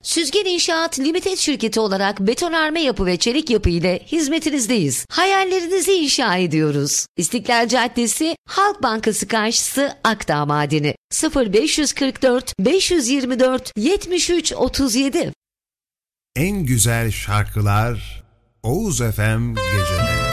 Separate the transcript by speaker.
Speaker 1: Süzgen İnşaat Limited şirketi olarak betonarme yapı ve çelik yapı ile hizmetinizdeyiz. Hayallerinizi inşa ediyoruz. İstiklal Caddesi, Halk Bankası karşısı, Akdağ Madeni. 0544 524 73 37.
Speaker 2: En güzel şarkılar Oğuz FM Geceleri.